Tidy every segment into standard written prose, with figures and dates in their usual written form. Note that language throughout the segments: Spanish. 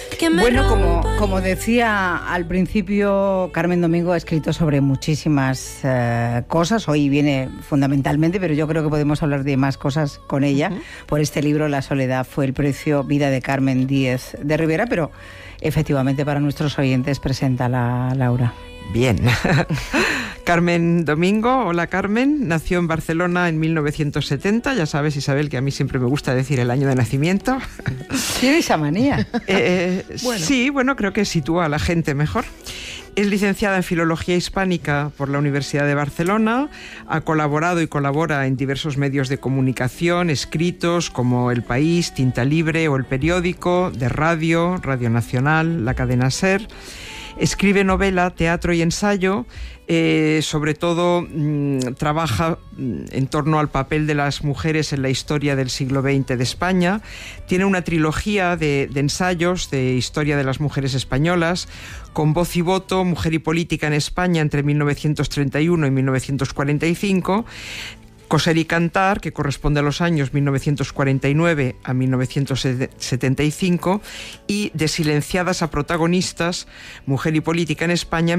Bueno, como decía al principio, Carmen Domingo ha escrito sobre muchísimas cosas. Hoy viene fundamentalmente, pero yo creo que podemos hablar de más cosas con ella. Por este libro, La soledad fue el precio, vida de Carmen Díez de Rivera, pero efectivamente para nuestros oyentes presenta la Laura. Bien. Carmen Domingo, hola Carmen, nació en Barcelona en 1970, ya sabes Isabel que a mí siempre me gusta decir el año de nacimiento. ¿Tiene esa manía? Bueno. Sí, bueno, creo que sitúa a la gente mejor. Es licenciada en Filología Hispánica por la Universidad de Barcelona, ha colaborado y colabora en diversos medios de comunicación, escritos como El País, Tinta Libre o El Periódico, de radio, Radio Nacional, la cadena SER. Escribe novela, teatro y ensayo, sobre todo trabaja en torno al papel de las mujeres en la historia del siglo XX de España. Tiene una trilogía de ensayos de historia de las mujeres españolas, con Voz y Voto, Mujer y Política en España entre 1931 y 1945, Coser y Cantar, que corresponde a los años 1949 a 1975, y De silenciadas a protagonistas, Mujer y Política en España,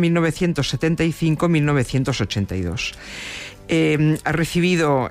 1975-1982. Ha recibido,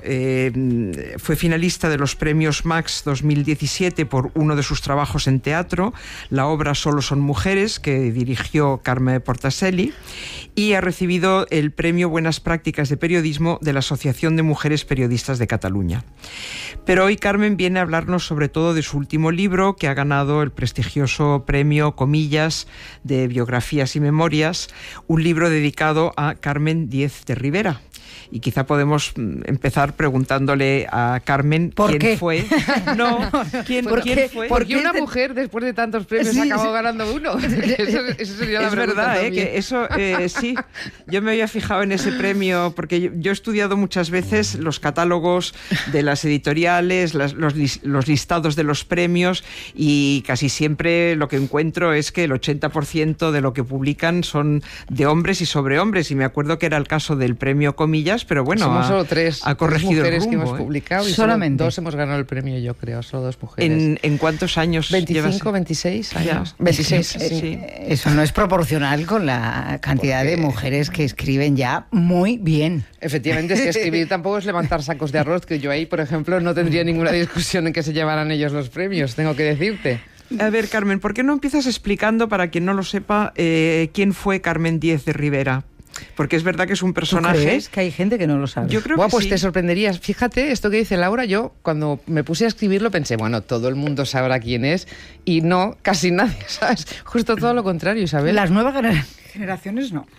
fue finalista de los premios Max 2017 por uno de sus trabajos en teatro, la obra Solo son mujeres, que dirigió Carme Portaselli, y ha recibido el premio Buenas Prácticas de Periodismo de la Asociación de Mujeres Periodistas de Cataluña. Pero hoy Carmen viene a hablarnos sobre todo de su último libro, que ha ganado el prestigioso premio Comillas de Biografías y Memorias, un libro dedicado a Carmen Díez de Rivera. Y quizá podemos empezar preguntándole a Carmen quién fue. No, ¿quién fue? Porque una mujer después de tantos premios acabó ganando uno. Eso sería la es pregunta. Verdad, también. Que eso sí. Yo me había fijado en ese premio porque yo he estudiado muchas veces los catálogos de las editoriales, los listados de los premios, y casi siempre lo que encuentro es que el 80% de lo que publican son de hombres y sobre hombres. Y me acuerdo que era el caso del premio Comillas, pero bueno, somos solo tres mujeres el rumbo, que hemos publicado y solamente dos hemos ganado el premio, yo creo, solo dos mujeres. ¿En cuántos años 25, llevas? 26 años. Ya. 26, sí. Eso no es proporcional con la cantidad de mujeres que escriben ya muy bien. Efectivamente, es que escribir tampoco es levantar sacos de arroz, que yo ahí, por ejemplo, no tendría ninguna discusión en que se llevaran ellos los premios, tengo que decirte. A ver, Carmen, ¿por qué no empiezas explicando, para quien no lo sepa, quién fue Carmen Díez de Rivera? Porque es verdad que es un personaje... ¿Tú crees que hay gente que no lo sabe? Yo creo Bueno, que pues sí. te sorprenderías. Fíjate, esto que dice Laura, yo cuando me puse a escribirlo pensé, bueno, todo el mundo sabrá quién es, y no, casi nadie, ¿sabes? Justo todo lo contrario, Isabel. Las nuevas generaciones no.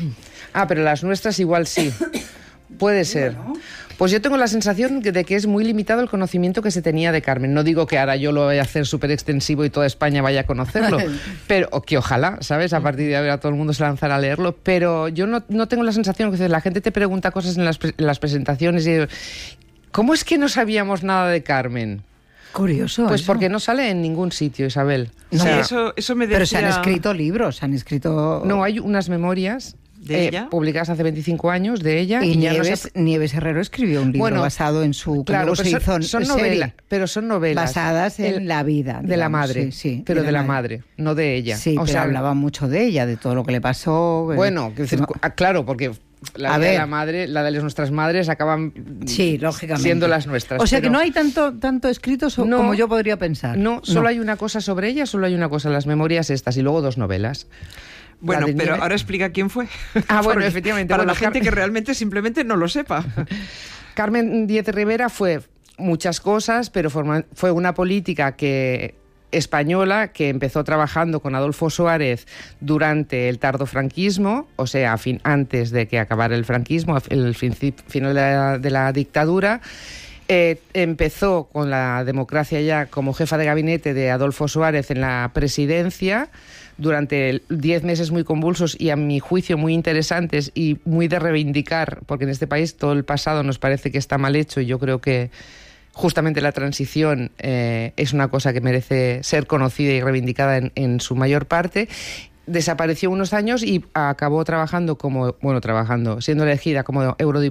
Pero las nuestras igual sí. Puede ser. Pues yo tengo la sensación de que es muy limitado el conocimiento que se tenía de Carmen. No digo que ahora yo lo vaya a hacer súper extensivo y toda España vaya a conocerlo, pero o que ojalá, ¿sabes? A partir de ahora todo el mundo se lanzara a leerlo, pero yo no tengo la sensación que la gente te pregunta cosas en las presentaciones y ¿cómo es que no sabíamos nada de Carmen? Curioso. Pues eso. porque no sale en ningún sitio, Isabel. No, O sea, eso me decía... Pero se han escrito libros, se han escrito... No, hay unas memorias ¿De ella? publicadas hace 25 años de ella. Y ya Nieves Herrero escribió un libro basado en su... Claro, pero son novelas, pero son novelas basadas en la vida. De la madre, sí, pero de la madre, no de ella. Sí, pero hablaba mucho de ella, de todo lo que le pasó. Bueno, claro, porque la de la madre, la de nuestras madres acaban lógicamente siendo las nuestras. O sea que no hay tanto escrito como yo podría pensar. No, solo hay una cosa sobre ella, solo hay una cosa, las memorias estas, y luego dos novelas. Bueno, pero ahora explica quién fue. Bueno, efectivamente. Para la gente que realmente simplemente no lo sepa. Carmen Díez de Rivera fue muchas cosas, pero fue una política española que empezó trabajando con Adolfo Suárez durante el tardofranquismo, o sea, antes de que acabara el franquismo, el final de la dictadura. Empezó con la democracia ya como jefa de gabinete de Adolfo Suárez en la presidencia durante 10 meses muy convulsos y a mi juicio muy interesantes y muy de reivindicar, porque en este país todo el pasado nos parece que está mal hecho y yo creo que justamente la transición es una cosa que merece ser conocida y reivindicada en su mayor parte. Desapareció unos años y acabó siendo elegida como eurodiputada